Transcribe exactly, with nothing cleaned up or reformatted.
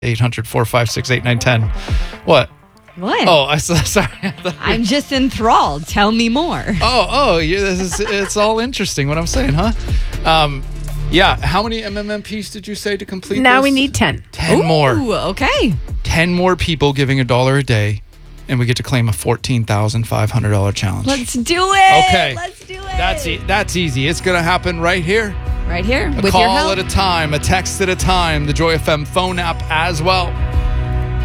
eight hundred, four five six, eight nine one zero. What? What? Oh, I sorry. I'm just enthralled. Tell me more. Oh, oh, yeah, this is, it's all interesting what I'm saying, huh? Um, yeah, how many M M M Ps did you say to complete Now this? we need ten. ten Ooh, more. Okay. ten more people giving a dollar a day, and we get to claim a fourteen thousand five hundred dollars challenge. Let's do it. Okay. Let's do it. That's e- that's easy. It's going to happen right here. Right here. A with call your help. at a time, a text at a time, the Joy F M phone app as well.